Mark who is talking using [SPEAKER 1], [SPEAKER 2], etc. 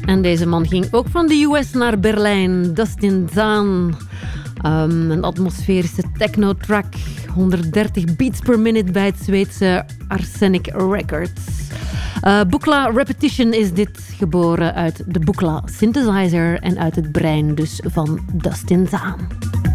[SPEAKER 1] En deze man ging ook van de US naar Berlijn. Dustin Zahn. Een atmosferische techno-track. 130 beats per minute bij het Zweedse Arsenic Records. Buchla Repetition is dit, geboren uit de Buchla synthesizer en uit het brein dus van Dustin Zahn.